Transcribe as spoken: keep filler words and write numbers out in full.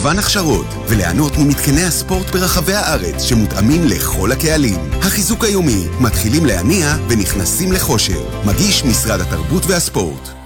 מגוון הכשרות וליהנות ממתקני הספורט ברחבי הארץ שמותאמים לכל הקהלים. החיזוק היומי, מתחילים להניע ונכנסים לחושר. מגיש משרד התרבות והספורט.